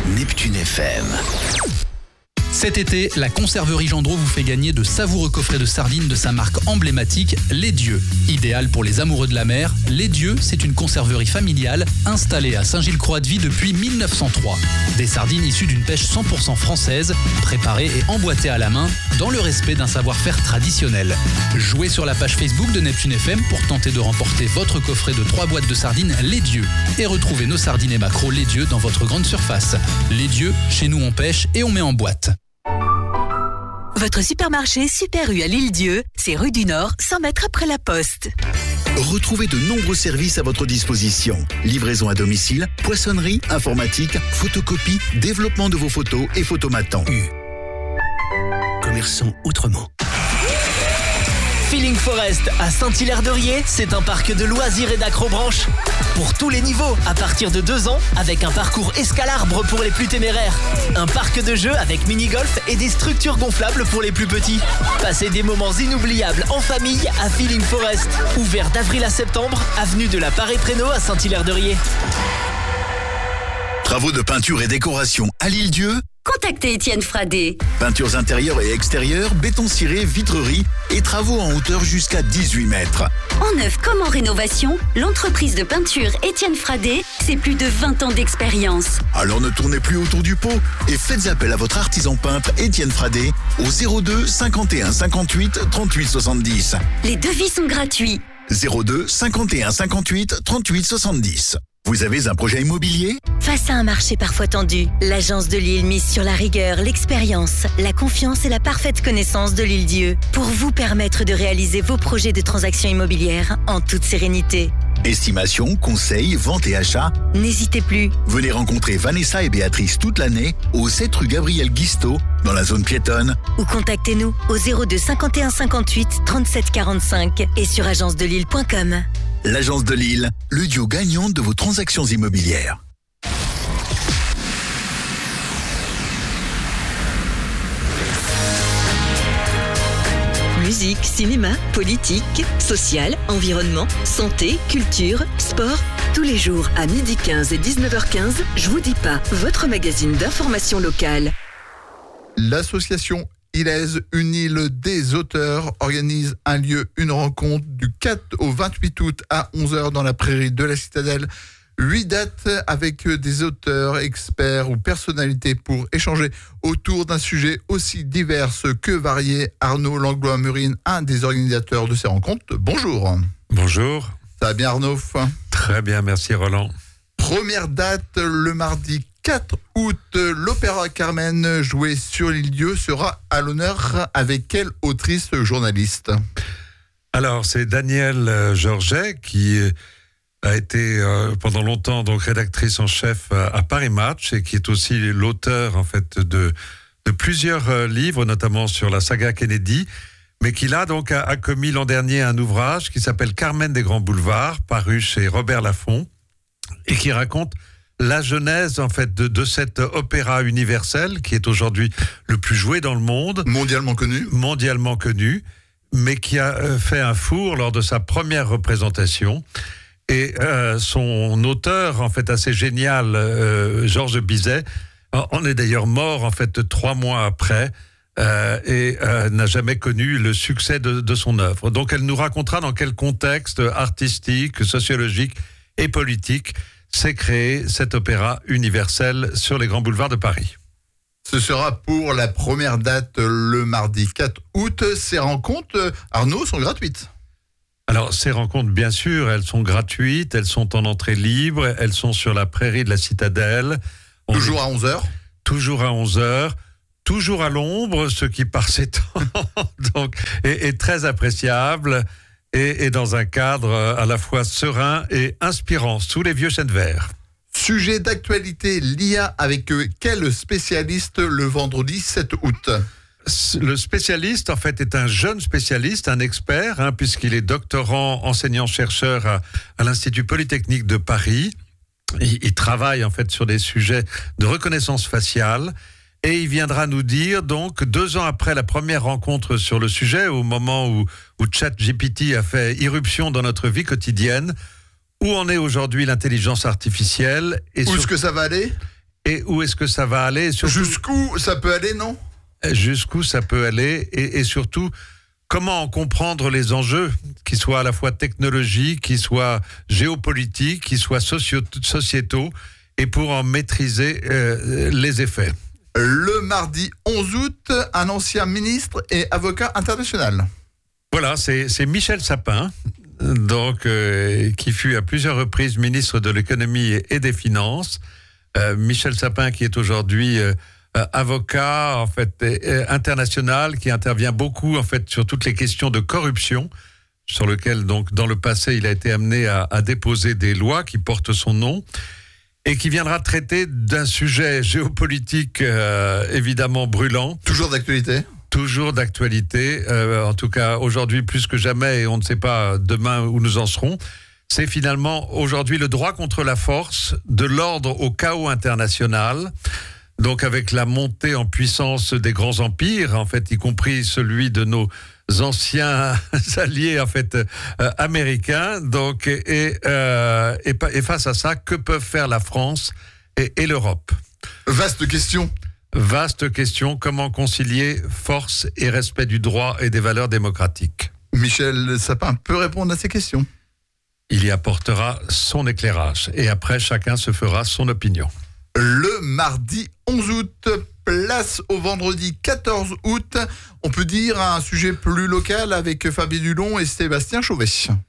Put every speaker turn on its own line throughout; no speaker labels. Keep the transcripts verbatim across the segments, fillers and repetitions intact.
Neptune F M.
Cet été, la conserverie Gendreau vous fait gagner de savoureux coffrets de sardines de sa marque emblématique, Les Dieux. Idéal pour les amoureux de la mer, Les Dieux, c'est une conserverie familiale installée à Saint-Gilles-Croix-de-Vie depuis mille neuf cent trois. Des sardines issues d'une pêche cent pour cent française, préparées et emboîtées à la main, dans le respect d'un savoir-faire traditionnel. Jouez sur la page Facebook de Neptune F M pour tenter de remporter votre coffret de trois boîtes de sardines Les Dieux. Et retrouvez nos sardines et maquereaux Les Dieux dans votre grande surface. Les Dieux, chez nous on pêche et on met en boîte.
Votre supermarché Super U à l'Île-Dieu, c'est rue du Nord, cent mètres après la Poste.
Retrouvez de nombreux services à votre disposition. Livraison à domicile, poissonnerie, informatique, photocopie, développement de vos photos et photomatants.
U. Commerçant autrement.
Feeling Forest à Saint-Hilaire-de-Riez, c'est un parc de loisirs et d'acrobranche. Pour tous les niveaux, à partir de deux ans, avec un parcours escalarbre pour les plus téméraires. Un parc de jeux avec mini-golf et des structures gonflables pour les plus petits. Passez des moments inoubliables en famille à Feeling Forest. Ouvert d'avril à septembre, avenue de la Paré-Prénaud à Saint-Hilaire-de-Riez.
Travaux de peinture et décoration à l'Île-Dieu.
Contactez Étienne Fradé.
Peintures intérieures et extérieures, béton ciré, vitrerie et travaux en hauteur jusqu'à dix-huit mètres.
En neuf comme en rénovation, l'entreprise de peinture Étienne Fradé, c'est plus de vingt ans d'expérience.
Alors ne tournez plus autour du pot et faites appel à votre artisan peintre Étienne Fradé au zéro deux cinquante et un cinquante-huit trente-huit soixante-dix.
Les devis sont gratuits.
zéro deux cinquante et un cinquante-huit trente-huit soixante-dix. Vous avez un projet immobilier ?
Face à un marché parfois tendu, l'Agence de Lille mise sur la rigueur, l'expérience, la confiance et la parfaite connaissance de l'Île-Dieu pour vous permettre de réaliser vos projets de transactions immobilières en toute sérénité.
Estimation, conseil, vente et achat.
N'hésitez plus.
Venez rencontrer Vanessa et Béatrice toute l'année au sept rue Gabriel Guisteau dans la zone piétonne.
Ou contactez-nous au zéro deux cinquante et un cinquante-huit trente-sept quarante-cinq et sur agence de lille point com.
L'Agence de Lille, le duo gagnant de vos transactions immobilières.
Musique, cinéma, politique, social, environnement, santé, culture, sport. Tous les jours à midi quinze et dix-neuf heures quinze, Je vous dis pas, votre magazine d'information locale.
L'association Ilaise, une île des auteurs, organise un lieu, une rencontre du quatre au vingt-huit août à onze heures dans la prairie de la Citadelle. Huit dates avec des auteurs, experts ou personnalités pour échanger autour d'un sujet aussi divers que varié. Arnaud Langlois-Murine, un des organisateurs de ces rencontres. Bonjour.
Bonjour.
Ça va bien Arnaud ?
Très bien, merci Roland.
Première date, le mardi quatre août, l'Opéra Carmen, joué sur l'Île-Dieu, sera à l'honneur avec quelle autrice journaliste ?
Alors, c'est Danielle Georget qui a été euh, pendant longtemps donc rédactrice en chef à, à Paris Match et qui est aussi l'auteur en fait de, de plusieurs euh, livres, notamment sur la saga Kennedy, mais qui là donc a, a commis l'an dernier un ouvrage qui s'appelle Carmen des Grands Boulevards, paru chez Robert Laffont, et qui raconte la genèse en fait de, de cet opéra universel qui est aujourd'hui le plus joué dans le monde,
mondialement connu,
mondialement connu, mais qui a fait un four lors de sa première représentation. Et euh, son auteur en fait assez génial, euh, Georges Bizet, en est d'ailleurs mort en fait trois mois après. Euh, et euh, n'a jamais connu le succès de, de son œuvre. Donc elle nous racontera dans quel contexte artistique, sociologique et politique s'est créé cet opéra universel sur les grands boulevards de Paris.
Ce sera pour la première date le mardi quatre août. Ces rencontres, Arnaud, sont gratuites.
Alors ces rencontres, bien sûr, elles sont gratuites, elles sont en entrée libre, elles sont sur la prairie de la Citadelle. On
toujours
est...
à onze heures
Toujours à onze heures. Toujours à l'ombre, ce qui par ces temps donc, est, est très appréciable et, et dans un cadre à la fois serein et inspirant, sous les vieux chênes verts.
Sujet d'actualité, l'I A avec quel spécialiste le vendredi sept août ?
Le spécialiste, en fait, est un jeune spécialiste, un expert, hein, puisqu'il est doctorant, enseignant-chercheur à, à l'Institut Polytechnique de Paris. Il, il travaille, en fait, sur des sujets de reconnaissance faciale. Et il viendra nous dire, donc, deux ans après la première rencontre sur le sujet, au moment où, où ChatGPT a fait irruption dans notre vie quotidienne, où en est aujourd'hui l'intelligence artificielle. Et
où
sur...
est-ce que ça va aller ?
et où est-ce que ça va aller. Surtout,
jusqu'où ça peut aller, non ?
Jusqu'où ça peut aller et, et surtout, comment en comprendre les enjeux, qui soient à la fois technologiques, qui soient géopolitiques, qui soient socio- sociétaux, et pour en maîtriser euh, les effets.
Le mardi onze août, un ancien ministre et avocat international.
Voilà, c'est, c'est Michel Sapin, donc, euh, qui fut à plusieurs reprises ministre de l'économie et des finances. Euh, Michel Sapin qui est aujourd'hui euh, avocat en fait euh, international, qui intervient beaucoup en fait sur toutes les questions de corruption, sur lesquelles donc dans le passé il a été amené à, à déposer des lois qui portent son nom, et qui viendra traiter d'un sujet géopolitique euh, évidemment brûlant.
Toujours d'actualité.
Toujours d'actualité, euh, en tout cas aujourd'hui plus que jamais, et on ne sait pas demain où nous en serons. C'est finalement aujourd'hui le droit contre la force, de l'ordre au chaos international. Donc avec la montée en puissance des grands empires, en fait, y compris celui de nos anciens alliés en fait euh, américains. Donc et, euh, et et face à ça, que peuvent faire la France et, et l'Europe ?
Vaste question.
Vaste question, comment concilier force et respect du droit et des valeurs démocratiques ?
Michel Sapin peut répondre à ces questions.
Il y apportera son éclairage et après chacun se fera son opinion.
Le mardi onze août, place au vendredi quatorze août. On peut dire un sujet plus local avec Fabien Dulon et Sébastien Chauvet.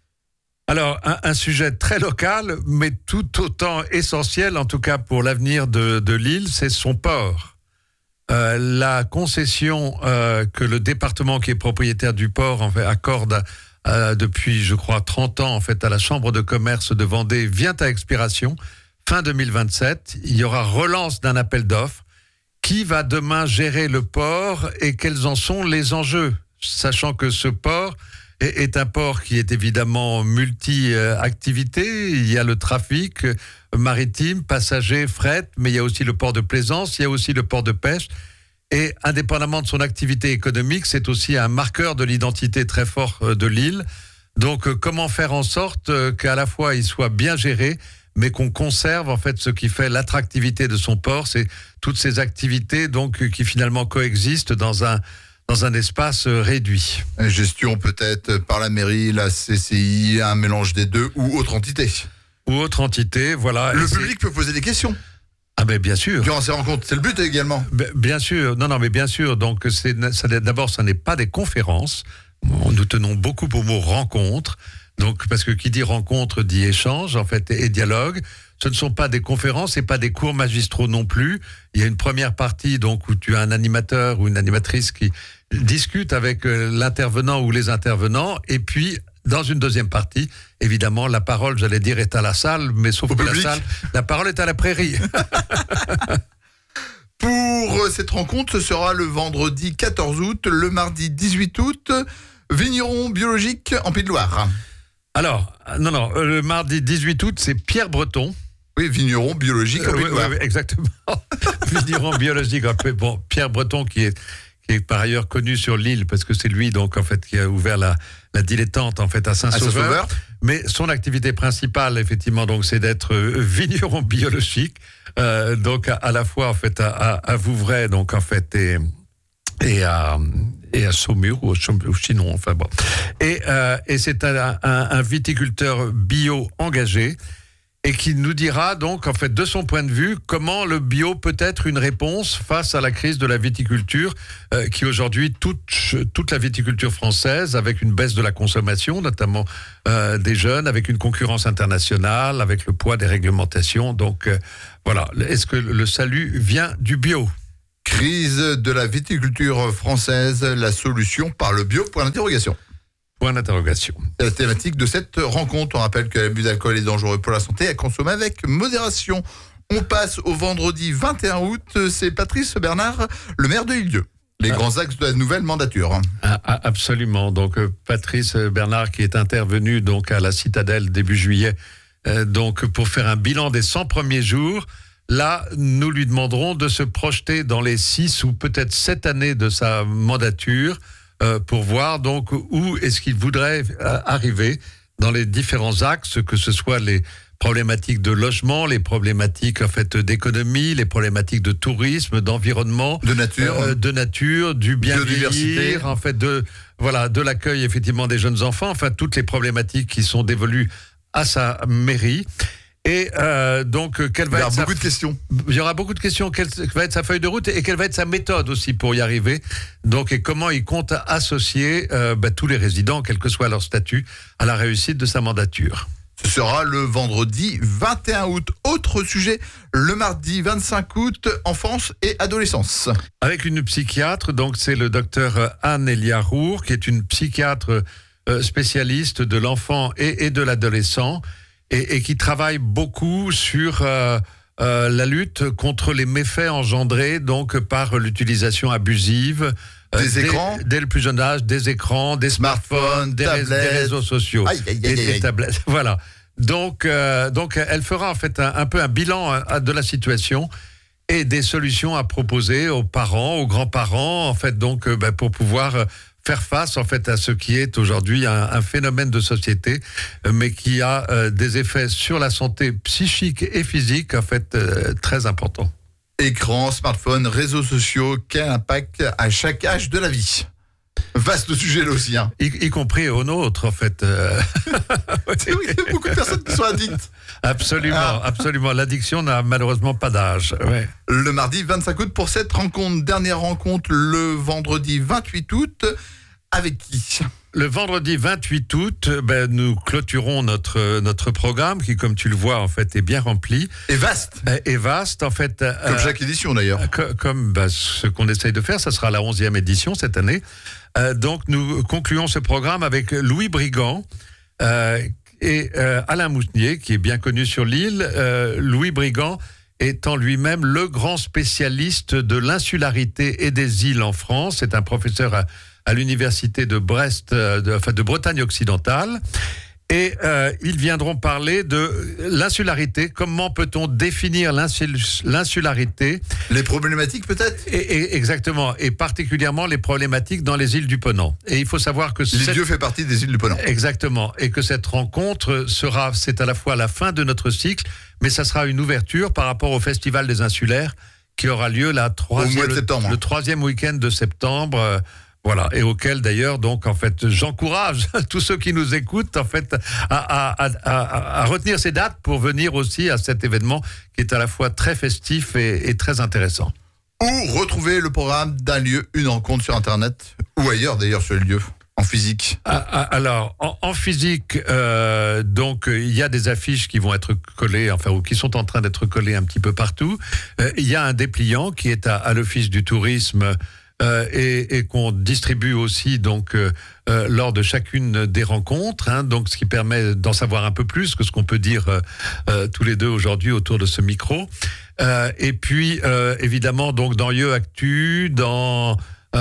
Alors, un, un sujet très local, mais tout autant essentiel, en tout cas pour l'avenir de, de l'île, c'est son port. Euh, la concession euh, que le département qui est propriétaire du port en fait, accorde euh, depuis, je crois, trente ans en fait, à la Chambre de commerce de Vendée vient à expiration, fin deux mille vingt-sept. Il y aura relance d'un appel d'offres. Qui va demain gérer le port et quels en sont les enjeux ? Sachant que ce port est, est un port qui est évidemment multi-activités. Il y a le trafic maritime, passager, fret, mais il y a aussi le port de plaisance, il y a aussi le port de pêche. Et indépendamment de son activité économique, c'est aussi un marqueur de l'identité très fort de l'île. Donc, comment faire en sorte qu'à la fois il soit bien géré, mais qu'on conserve en fait ce qui fait l'attractivité de son port, c'est toutes ces activités donc qui finalement coexistent dans un dans un espace réduit.
Gestion peut-être par la mairie, la C C I, un mélange des deux ou autre entité.
Ou autre entité, voilà.
Le
Et
public
c'est...
peut poser des questions.
Ah ben bien sûr.
Durant ces rencontres, c'est le but également.
Bien sûr, non non mais bien sûr. Donc c'est ça, d'abord, ça n'est pas des conférences. Nous tenons beaucoup au mot rencontre. Donc, parce que qui dit rencontre dit échange, en fait, et, et dialogue. Ce ne sont pas des conférences et pas des cours magistraux non plus. Il y a une première partie, donc, où tu as un animateur ou une animatrice qui discute avec euh, l'intervenant ou les intervenants. Et puis, dans une deuxième partie, évidemment, la parole, j'allais dire, est à la salle, mais sauf
Au
que
public.
la salle, la parole est à la prairie.
Pour cette rencontre, ce sera le vendredi quatorze août, le mardi dix-huit août, vigneron biologique en Pays de Loire.
Alors, non, non, le mardi dix-huit août, c'est Pierre Breton.
Oui, vigneron biologique en
Euh,
Pays
oui,
de Loire.
oui, oui, exactement. Vigneron biologique. Bon, Pierre Breton, qui est, qui est par ailleurs connu sur l'île, parce que c'est lui, donc, en fait, qui a ouvert la, la dilettante, en fait, à Saint-Sauveur.
À Saint-Sauveur.
Mais son activité principale, effectivement, donc, c'est d'être euh, vigneron biologique. Euh, donc, à, à la fois, en fait, à, à, à Vouvray, donc, en fait, et, et à, et à Saumur, ou au Chinon, enfin bon. Et, euh, et c'est un, un, un viticulteur bio engagé, et qui nous dira donc, en fait, de son point de vue, comment le bio peut être une réponse face à la crise de la viticulture, euh, qui aujourd'hui touche toute la viticulture française, avec une baisse de la consommation, notamment euh, des jeunes, avec une concurrence internationale, avec le poids des réglementations. Donc, euh, voilà. Est-ce que le salut vient du bio ?
Crise de la viticulture française, la solution par le bio, point d'interrogation.
Point d'interrogation.
C'est la thématique de cette rencontre. On rappelle que l'abus d'alcool est dangereux pour la santé, à consommer avec modération. On passe au vendredi vingt et un août, c'est Patrice Bernard, le maire de Île-Dieu. Les ah. grands axes de la nouvelle mandature.
Ah, ah, absolument. Donc euh, Patrice Bernard qui est intervenu donc à la Citadelle début juillet, euh, donc pour faire un bilan des cent premiers jours. Là, nous lui demanderons de se projeter dans les six ou peut-être sept années de sa mandature. Euh, pour voir donc où est-ce qu'il voudrait euh, arriver dans les différents axes, que ce soit les problématiques de logement, les problématiques en fait d'économie, les problématiques de tourisme, d'environnement,
de nature,
euh, de nature, du bien vieillir, en fait de voilà, de l'accueil effectivement des jeunes enfants, enfin toutes les problématiques qui sont dévolues à sa mairie. Et euh, donc, quelle va
il y aura
être
beaucoup
sa...
de questions.
Il y aura beaucoup de questions. Quelle va être sa feuille de route et quelle va être sa méthode aussi pour y arriver. Donc, et comment il compte associer euh, bah, tous les résidents, quel que soit leur statut, à la réussite de sa mandature.
Ce sera le vendredi vingt et un août. Autre sujet, le mardi vingt-cinq août, enfance et adolescence.
Avec une psychiatre, donc c'est le docteur Anne-Elia Roure, qui est une psychiatre euh, spécialiste de l'enfant et, et de l'adolescent. Et, et qui travaille beaucoup sur euh, euh, la lutte contre les méfaits engendrés donc par l'utilisation abusive
euh,
des écrans, dès, dès le plus jeune âge, des écrans, des smartphones, des, ré- des réseaux sociaux,
aïe, aïe, aïe,
et des
aïe.
tablettes. Voilà. Donc, euh, donc, elle fera en fait un, un peu un bilan euh, de la situation et des solutions à proposer aux parents, aux grands-parents, en fait, donc, euh, bah, pour pouvoir euh, faire face en fait à ce qui est aujourd'hui un, un phénomène de société, euh, mais qui a euh, des effets sur la santé psychique et physique en fait euh, très importants.
Écran, smartphone, réseaux sociaux, quel impact à chaque âge de la vie? Vaste sujet là aussi. Hein.
Y, y compris au nôtre en fait. Euh...
C'est oui, il y a beaucoup de personnes qui sont addictes.
Absolument, ah. absolument. L'addiction n'a malheureusement pas d'âge. Ouais.
Le mardi vingt-cinq août pour cette rencontre. Dernière rencontre le vendredi vingt-huit août. Avec qui?
Le vendredi vingt-huit août, ben, nous clôturons notre, notre programme qui, comme tu le vois, en fait, est bien rempli.
Et vaste.
Et vaste, en fait.
Comme euh, chaque édition, d'ailleurs.
Comme, comme ben, ce qu'on essaye de faire, ça sera la onzième édition cette année. Euh, donc, nous concluons ce programme avec Louis Brigand euh, et euh, Alain Mousnier, qui est bien connu sur l'île. Euh, Louis Brigand étant lui-même le grand spécialiste de l'insularité et des îles en France. C'est un professeur à à l'université de Brest, de, enfin de Bretagne occidentale. Et euh, ils viendront parler de l'insularité. Comment peut-on définir l'insul- l'insularité?
Les problématiques peut-être
et, et, Exactement. Et particulièrement les problématiques dans les îles du Ponant. Et il faut savoir que...
L'île Dieu fait partie des îles du Ponant.
Exactement. Et que cette rencontre sera, c'est à la fois la fin de notre cycle, mais ça sera une ouverture par rapport au Festival des Insulaires qui aura lieu la troisième,
au mois de septembre.
Le, le troisième week-end de septembre. Euh, Voilà, et auquel d'ailleurs, donc en fait, j'encourage tous ceux qui nous écoutent en fait à, à, à, à retenir ces dates pour venir aussi à cet événement qui est à la fois très festif et, et très intéressant.
Ou retrouver le programme d'un lieu, une rencontre sur Internet, ou ailleurs d'ailleurs sur le lieu, en physique.
Alors, en, en physique, euh, donc il y a des affiches qui vont être collées, enfin ou qui sont en train d'être collées un petit peu partout. Euh, il y a un dépliant qui est à, à l'Office du tourisme. Euh, et, et qu'on distribue aussi donc euh, euh, lors de chacune des rencontres, hein, donc ce qui permet d'en savoir un peu plus que ce qu'on peut dire euh, euh, tous les deux aujourd'hui autour de ce micro. Euh, et puis euh, évidemment donc dans Lieu Actu, dans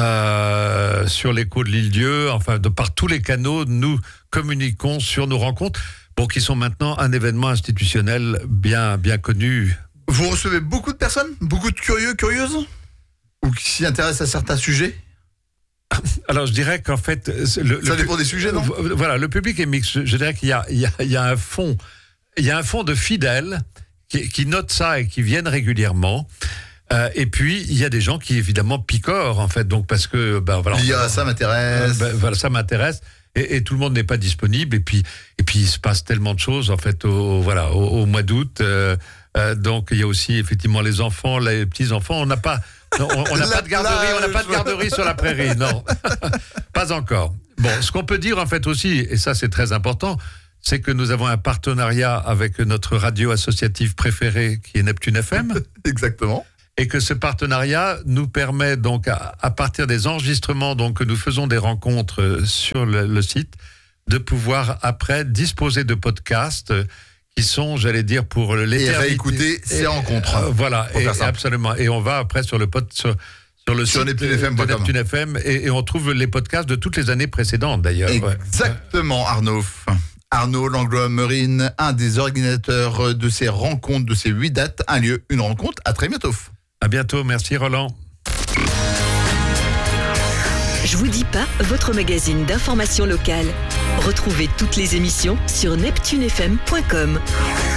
euh, sur l'écho de l'Île-Dieu, enfin de par tous les canaux, nous communiquons sur nos rencontres, bon qui sont maintenant un événement institutionnel bien bien connu.
Vous recevez beaucoup de personnes, beaucoup de curieux, curieuses? Ou qui s'y intéressent à certains sujets?
Alors, je dirais qu'en fait... Le,
ça
le,
dépend des sujets, non?
Voilà, le public est mixte. Je dirais qu'il y a, il y a, il y a un fond, il y a un fond de fidèles qui, qui notent ça et qui viennent régulièrement. Euh, et puis, il y a des gens qui, évidemment, picorent, en fait. Donc, parce que... Ben, voilà,
il y a, ça m'intéresse.
Ben, voilà, ça m'intéresse. Et, et tout le monde n'est pas disponible. Et puis, et puis, il se passe tellement de choses, en fait, au, voilà, au, au mois d'août. Euh, euh, donc, il y a aussi, effectivement, les enfants, les petits-enfants. On n'a pas... Non, on n'a pas de garderie, on n'a pas de garderie sur la prairie, non, pas encore. Bon, ce qu'on peut dire en fait aussi, et ça c'est très important, c'est que nous avons un partenariat avec notre radio associative préférée qui est Neptune F M.
Exactement.
Et que ce partenariat nous permet donc à, à partir des enregistrements donc que nous faisons des rencontres sur le, le site, de pouvoir après disposer de podcasts qui sont, j'allais dire, pour l'éternité.
Et réécouter ces rencontres.
Euh, voilà, et, absolument. Et on va après sur le pod, sur, sur le
sur
site
Neptune F M,
de Neptune F M et, et on trouve les podcasts de toutes les années précédentes d'ailleurs.
Exactement, ouais. Arnaud. Arnaud Langlois-Merine, un des organisateurs de ces rencontres, de ces huit dates, un lieu, une rencontre. À très bientôt.
À bientôt, merci Roland.
Je vous dis pas, votre magazine d'information locale. Retrouvez toutes les émissions sur neptune f m point com.